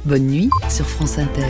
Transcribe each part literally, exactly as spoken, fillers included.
Bonne nuit sur France Inter.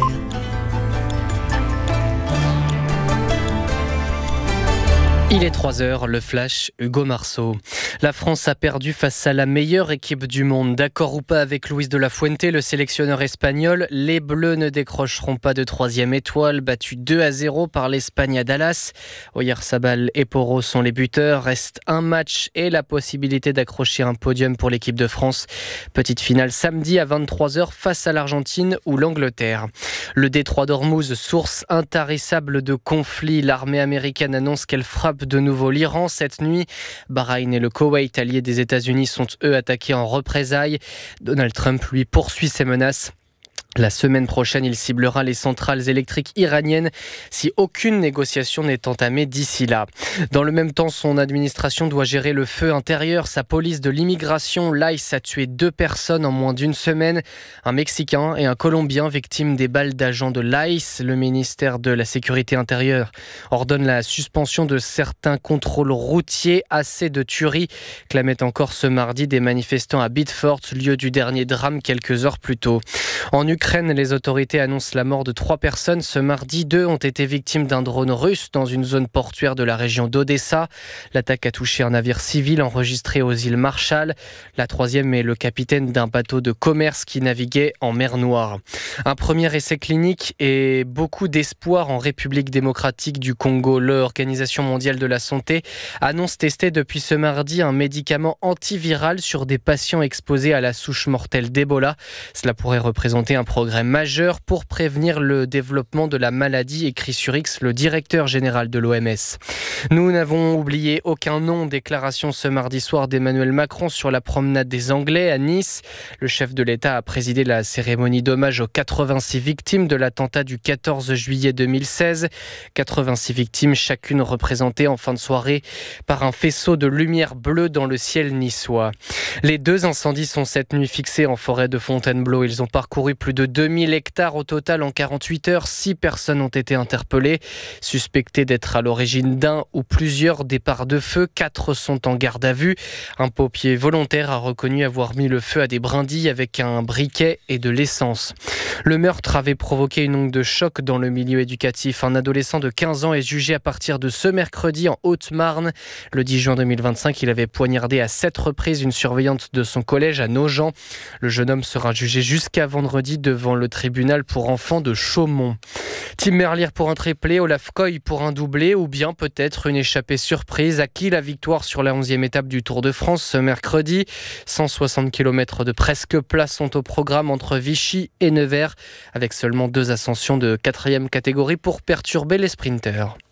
Il est trois heures, le flash, Hugo Marceau. La France a perdu face à la meilleure équipe du monde. D'accord ou pas avec Luis de la Fuente, le sélectionneur espagnol, les Bleus ne décrocheront pas de troisième étoile, battus deux à zéro par l'Espagne à Dallas. Oyarzabal et Porro sont les buteurs. Reste un match et la possibilité d'accrocher un podium pour l'équipe de France. Petite finale samedi à vingt-trois heures face à l'Argentine ou l'Angleterre. Le détroit d'Ormuz, source intarissable de conflits. L'armée américaine annonce qu'elle frappe de nouveau l'Iran cette nuit. Bahreïn et le Koweït, alliés des États-Unis, sont eux attaqués en représailles. Donald Trump, lui, poursuit ses menaces. La semaine prochaine, il ciblera les centrales électriques iraniennes si aucune négociation n'est entamée d'ici là. Dans le même temps, son administration doit gérer le feu intérieur. Sa police de l'immigration, l'I C E, a tué deux personnes en moins d'une semaine. Un Mexicain et un Colombien victimes des balles d'agents de l'I C E. Le ministère de la Sécurité intérieure ordonne la suspension de certains contrôles routiers. Assez de tueries, clamaient encore ce mardi des manifestants à Bitfort, lieu du dernier drame quelques heures plus tôt. En Ukraine, les autorités annoncent la mort de trois personnes. Ce mardi, deux ont été victimes d'un drone russe dans une zone portuaire de la région d'Odessa. L'attaque a touché un navire civil enregistré aux îles Marshall. La troisième est le capitaine d'un bateau de commerce qui naviguait en mer Noire. Un premier essai clinique et beaucoup d'espoir en République démocratique du Congo. L'Organisation mondiale de la santé annonce tester depuis ce mardi un médicament antiviral sur des patients exposés à la souche mortelle d'Ebola. Cela pourrait représenter un progrès majeur pour prévenir le développement de la maladie, écrit sur X le directeur général de l'O M S. Nous n'avons oublié aucun nom. Déclaration ce mardi soir d'Emmanuel Macron sur la promenade des Anglais à Nice. Le chef de l'État a présidé la cérémonie d'hommage aux quatre-vingt-six victimes de l'attentat du quatorze juillet deux mille seize. quatre-vingt-six victimes, chacune représentée en fin de soirée par un faisceau de lumière bleue dans le ciel niçois. Les deux incendies sont cette nuit fixés en forêt de Fontainebleau. Ils ont parcouru plus de deux mille hectares au total en quarante-huit heures. Six personnes ont été interpellées, suspectées d'être à l'origine d'un ou plusieurs départs de feu. Quatre sont en garde à vue. Un pompier volontaire a reconnu avoir mis le feu à des brindilles avec un briquet et de l'essence. Le meurtre avait provoqué une onde de choc dans le milieu éducatif. Un adolescent de quinze ans est jugé à partir de ce mercredi en Haute-Marne. Le dix juin deux mille vingt-cinq, il avait poignardé à sept reprises une surveillante de son collège à Nogent. Le jeune homme sera jugé jusqu'à vendredi devant le tribunal pour enfants de Chaumont. Tim Merlier pour un triplé, Olaf Koy pour un doublé ou bien peut-être une échappée surprise. À qui la victoire sur la onzième étape du Tour de France ce mercredi? cent soixante kilomètres de presque plat sont au programme entre Vichy et Nevers, avec seulement deux ascensions de quatrième catégorie pour perturber les sprinteurs.